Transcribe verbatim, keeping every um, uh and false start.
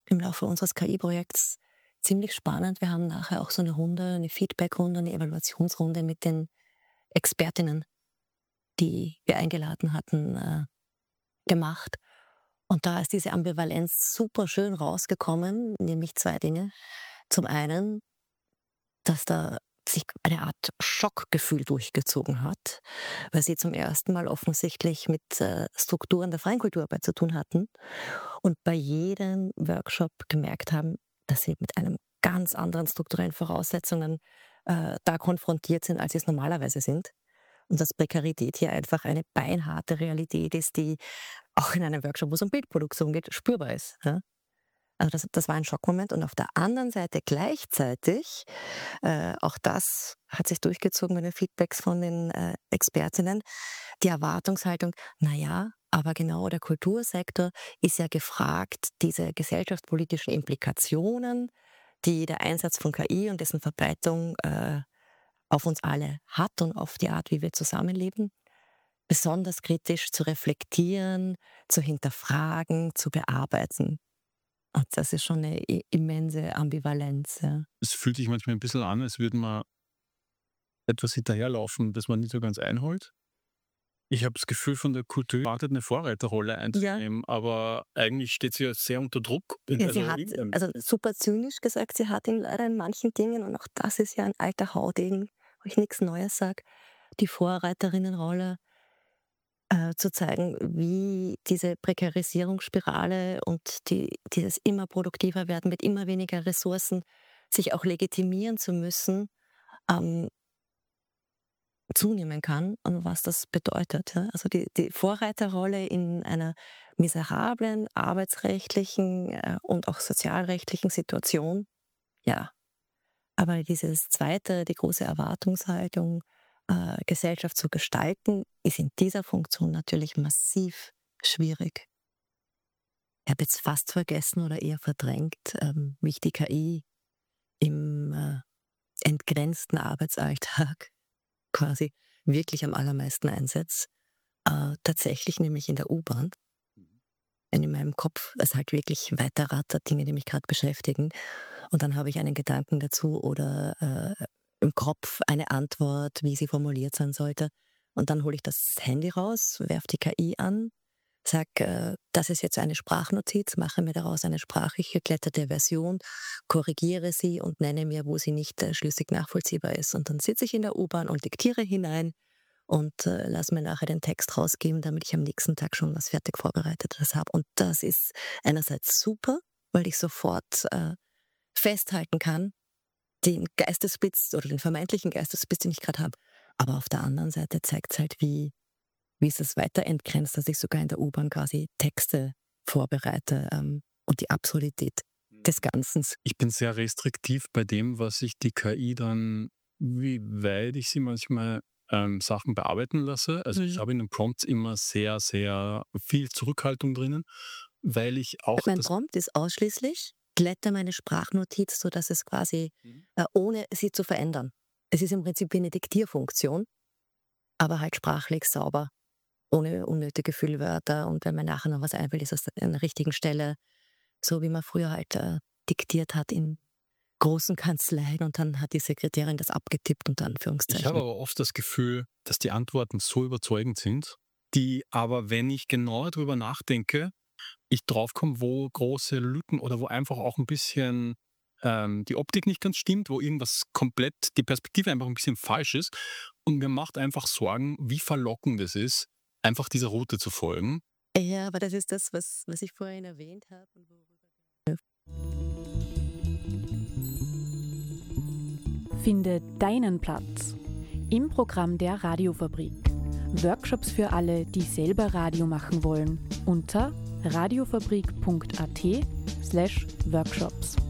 im Laufe unseres K I-Projekts ziemlich spannend. Wir haben nachher auch so eine Runde, eine Feedback-Runde, eine Evaluationsrunde mit den Expertinnen, die wir eingeladen hatten, äh, gemacht. Und da ist diese Ambivalenz super schön rausgekommen, nämlich zwei Dinge. Zum einen, dass da sich eine Art Schockgefühl durchgezogen hat, weil sie zum ersten Mal offensichtlich mit äh, Strukturen der freien Kulturarbeit zu tun hatten und bei jedem Workshop gemerkt haben, dass sie mit einem ganz anderen strukturellen Voraussetzungen äh, da konfrontiert sind, als sie es normalerweise sind. Und dass Prekarität hier einfach eine beinharte Realität ist, die auch in einem Workshop, wo es um Bildproduktion geht, spürbar ist. Ja? Also das, das war ein Schockmoment. Und auf der anderen Seite gleichzeitig, äh, auch das hat sich durchgezogen mit den Feedbacks von den äh, Expertinnen, die Erwartungshaltung, naja, aber genau der Kultursektor ist ja gefragt, diese gesellschaftspolitischen Implikationen, die der Einsatz von K I und dessen Verbreitung äh, auf uns alle hat und auf die Art, wie wir zusammenleben, besonders kritisch zu reflektieren, zu hinterfragen, zu bearbeiten. Und das ist schon eine i- immense Ambivalenz. Ja. Es fühlt sich manchmal ein bisschen an, als würde man etwas hinterherlaufen, das man nicht so ganz einholt. Ich habe das Gefühl, von der Kultur wartet eine Vorreiterrolle Ja, einzunehmen, aber eigentlich steht sie ja sehr unter Druck. ja, sie Also hat, irgendein also super zynisch gesagt, sie hat ihn leider in manchen Dingen, und auch das ist ja ein alter Haudegen, wo ich nichts Neues sage, die Vorreiterinnenrolle äh, zu zeigen, wie diese Prekarisierungsspirale und die, dieses immer produktiver werden mit immer weniger Ressourcen, sich auch legitimieren zu müssen, ähm, zunehmen kann und was das bedeutet. Ja? Also die, die Vorreiterrolle in einer miserablen arbeitsrechtlichen äh, und auch sozialrechtlichen Situation, ja. Aber dieses zweite, die große Erwartungshaltung, äh, Gesellschaft zu gestalten, ist in dieser Funktion natürlich massiv schwierig. Ich habe jetzt fast vergessen oder eher verdrängt, ähm, wie ich die K I im äh, entgrenzten Arbeitsalltag quasi wirklich am allermeisten einsetze. Äh, tatsächlich nämlich in der U-Bahn. Wenn in meinem Kopf es halt wirklich weiterrattert, Dinge, die mich gerade beschäftigen. Und dann habe ich einen Gedanken dazu oder äh, im Kopf eine Antwort, wie sie formuliert sein sollte. Und dann hole ich das Handy raus, werfe die K I an, sage, äh, das ist jetzt eine Sprachnotiz, mache mir daraus eine sprachlich geglättete Version, korrigiere sie und nenne mir, wo sie nicht äh, schlüssig nachvollziehbar ist. Und dann sitze ich in der U-Bahn und diktiere hinein und äh, lass mir nachher den Text rausgeben, damit ich am nächsten Tag schon was fertig Vorbereitetes habe. Und das ist einerseits super, weil ich sofort äh, festhalten kann, den Geistesblitz oder den vermeintlichen Geistesblitz, den ich gerade habe. Aber auf der anderen Seite zeigt es halt, wie, wie es es weiter entgrenzt, dass ich sogar in der U-Bahn quasi Texte vorbereite ähm, und die Absurdität des Ganzen. Ich bin sehr restriktiv bei dem, was ich die K I dann, wie weit ich sie manchmal ähm, Sachen bearbeiten lasse. Also ich Mhm. habe in den Prompts immer sehr, sehr viel Zurückhaltung drinnen, weil ich auch Mein das. Prompt ist ausschließlich, glätte meine Sprachnotiz, sodass es quasi, Mhm. äh, ohne sie zu verändern. Es ist im Prinzip wie eine Diktierfunktion, aber halt sprachlich sauber, ohne unnötige Füllwörter. Und wenn mir nachher noch was einfällt, ist es an der richtigen Stelle, so wie man früher halt äh, diktiert hat in großen Kanzleien und dann hat die Sekretärin das abgetippt unter Ich habe Anführungszeichen. aber oft das Gefühl, dass die Antworten so überzeugend sind, die aber, wenn ich genauer drüber nachdenke, ich draufkomme, wo große Lücken oder wo einfach auch ein bisschen ähm, die Optik nicht ganz stimmt, wo irgendwas komplett, die Perspektive einfach ein bisschen falsch ist. Und mir macht einfach Sorgen, wie verlockend es ist, einfach dieser Route zu folgen. Ja, aber das ist das, was, was ich vorhin erwähnt habe. Und worüber Finde deinen Platz im Programm der Radiofabrik. Workshops für alle, die selber Radio machen wollen, unter radiofabrik punkt at slash workshops.